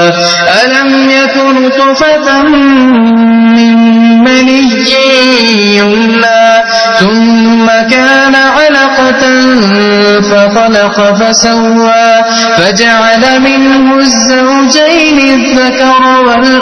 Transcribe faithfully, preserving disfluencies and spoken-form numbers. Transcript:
ألم يكن نطفة من مني يمنى ثم كان علقة فخلق فسوى فجعل منه الزوجين الذكر والأنثى